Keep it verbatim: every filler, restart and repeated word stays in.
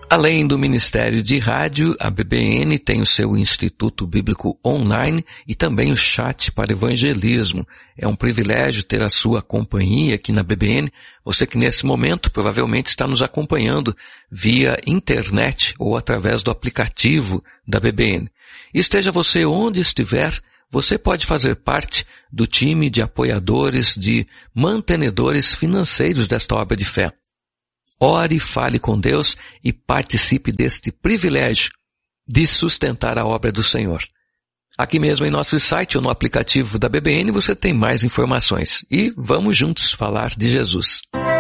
Além do Ministério de Rádio, a B B N tem o seu Instituto Bíblico Online e também o chat para evangelismo. É um privilégio ter a sua companhia aqui na B B N. Você que nesse momento provavelmente está nos acompanhando via internet ou através do aplicativo da B B N. Esteja você onde estiver, você pode fazer parte do time de apoiadores, de mantenedores financeiros desta obra de fé. Ore, fale com Deus e participe deste privilégio de sustentar a obra do Senhor. Aqui mesmo em nosso site ou no aplicativo da B B N você tem mais informações. E vamos juntos falar de Jesus.